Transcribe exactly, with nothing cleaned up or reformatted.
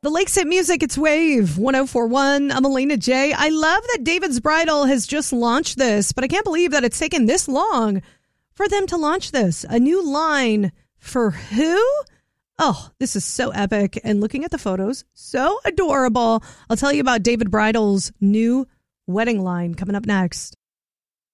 The Lakeside Music, it's Wave one oh four point one. I'm Elena J. I love that David's Bridal has just launched this, but I can't believe that it's taken this long for them to launch this. A new line for who? Oh, this is so epic. And looking at the photos, so adorable. I'll tell you about David Bridal's new wedding line coming up next.